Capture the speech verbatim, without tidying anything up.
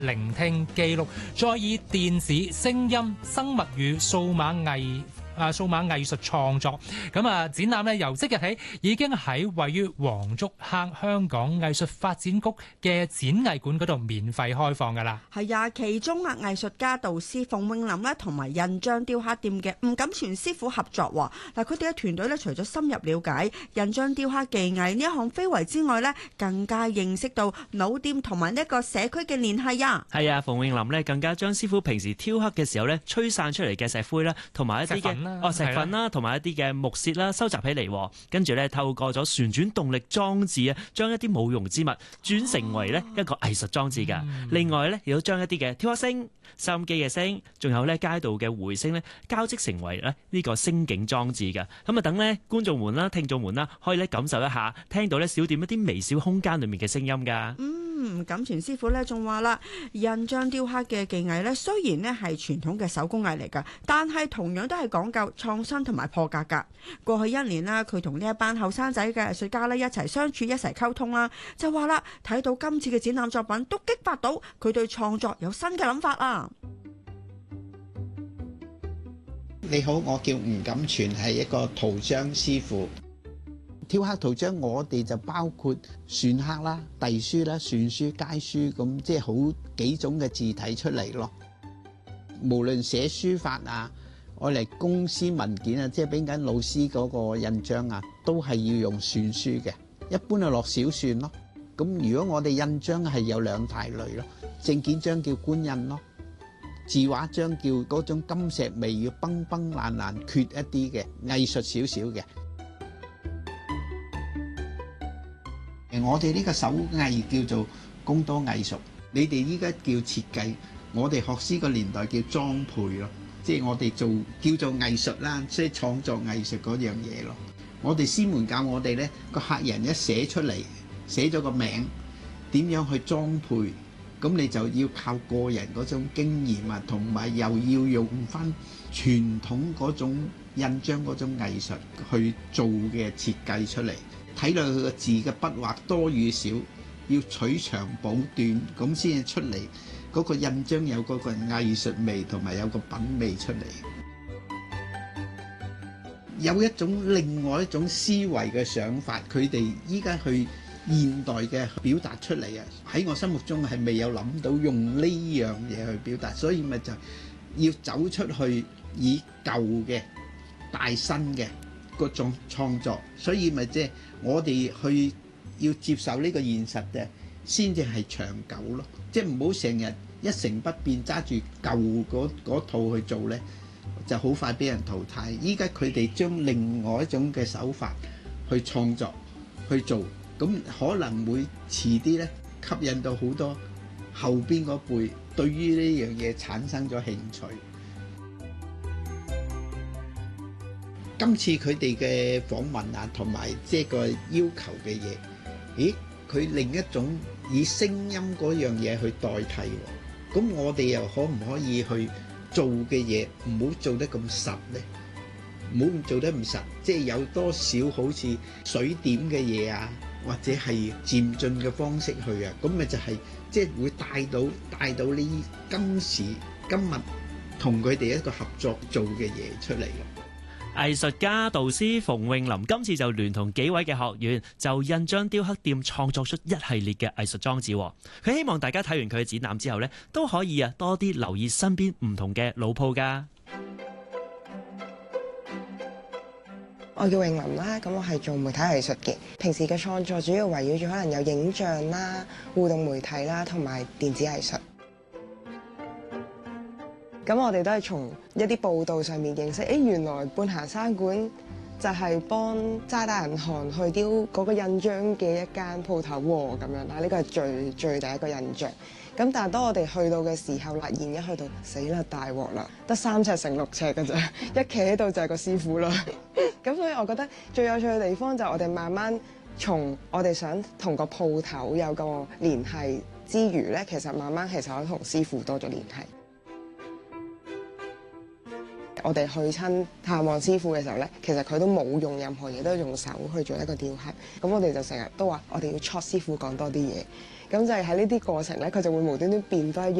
聆聽、記錄，再以電子、聲音、生物語、數碼藝啊數碼藝術創作。咁啊，展覽咧由即日起已經喺位於黃竹坑香港藝術發展局嘅展藝館嗰度免費開放㗎啦。 係啊，其中啊藝術家導師馮詠琳咧同埋印章雕刻店嘅吳錦全師傅合作喎。嗱，佢哋嘅團隊咧除咗深入了解印章雕刻技藝呢一項非遺之外咧，更加認識到老店同埋呢一個社區嘅聯繫啊。 係啊，馮詠琳咧更加將師傅平時雕刻嘅時候咧吹散出嚟嘅石灰啦，同埋一啲嘅哦石粉啦，同埋一啲嘅木屑啦，收集起嚟，跟住咧透過咗旋轉動力裝置啊，將一啲冇用之物轉成為咧一個藝術裝置㗎。嗯、另外咧，亦都將一啲嘅雕刻聲、收音機嘅聲，仲有咧街道嘅回聲咧，交織成為咧呢個聲景裝置㗎。咁啊，等咧觀眾們啦、聽眾們啦，可以咧感受一下，聽到咧小店一啲微小空間裏面嘅聲音㗎。 嗯，錦全師傅咧仲話啦，印章雕刻嘅技藝咧，雖然咧係傳統嘅手工藝嚟㗎，但係同樣都係講究創新同埋破格㗎。過去一年啦，佢同呢一班後生仔嘅藝術家咧一齊相處、一齊溝通啦，就話啦，睇到今次嘅展覽作品都激發到佢對創作有新嘅諗法啊！ 你好，我叫吳錦全，係一個圖章師傅。雕刻圖章我哋就包括篆刻啦、隸書啦、篆書、楷書，咁即係好幾種嘅字體出嚟咯。無論寫書法啊，我嚟公司文件啊，即係俾緊老師嗰個印章啊，都係要用篆書嘅。一般係落小篆咯。咁如果我哋印章係有兩大類咯，證件章叫官印咯，字畫章叫嗰種金石微要崩崩爛爛缺一啲嘅藝術少少嘅。我哋呢個手藝叫做工多藝術，你哋依家叫設計，我哋學師個年代叫裝配咯，即係我哋做叫做藝術啦，即係創作藝術嗰樣嘢咯。我哋師門教我哋呢個客人一寫出嚟，寫咗個名，點樣去裝配，咁你就要靠個人嗰種經驗啊，同埋又要用翻傳統嗰種印章嗰種藝術去做嘅設計出嚟。睇落佢個字嘅筆畫多與少，要取長補短，咁先至出嚟嗰個印章有嗰個藝術味同埋有個品味出嚟。有一種另外一種思維嘅想法，佢哋依家去現代嘅表達出嚟啊！喺我心目中係未有諗到用呢樣嘢去表達，所以咪就要走出去以舊嘅大新嘅嗰種創作，所以咪即係我哋去要接受呢個現實嘅，先至係長久咯。即係唔好成日一成不變，揸住舊嗰嗰套去做呢，就好快俾人淘汰。依家佢哋將另外一種嘅手法去創作去做，咁可能會遲啲呢吸引到好多後邊嗰輩對於呢樣嘢產生咗興趣。今次佢哋嘅訪問啊，同埋即係個要求嘅嘢，咦？佢另一種以聲音嗰樣嘢去代替喎，咁我哋又可唔可以去做嘅嘢唔好做得咁實呢？唔好做得咁實，即係有多少好似水點嘅嘢啊，或者係漸進嘅方式去啊，咁咪就係即係會帶到帶到呢今時今日同佢哋一個合作做嘅嘢出嚟咯。 藝術家導師馮詠琳今次就聯同幾位嘅學員，就印章雕刻店創作出一系列嘅藝術裝置。佢希望大家睇完佢嘅展覽之後呢，都可以啊多啲留意身邊唔同嘅老鋪㗎。 我叫詠琳啦，咁我係做媒體藝術嘅，平時嘅創作主要圍繞住可能有影像啦、互動媒體啦，同埋電子藝術。咁我哋都係從一啲報道上面認識，誒原來半霞山館就係幫渣打銀行去雕嗰個印章嘅一間鋪頭喎，咁樣啦，呢個係最最第一個印象。咁但係當我哋去到嘅時候，突然一去到死啦大鑊啦，得三尺乘六尺㗎咋，一企喺度就係個師傅啦。咁所以我覺得最有趣嘅地方就係我哋慢慢從我哋想同個鋪頭有個聯繫之餘咧，其實慢慢其實我同師傅多咗聯繫。我哋去親探望師傅嘅時候咧，其實佢都冇用任何嘢，都係用手去做一個雕刻。咁我哋就成日都話，我哋要戳師傅講多啲嘢。 咁就係喺呢啲過程咧，佢就會無端端變多一樣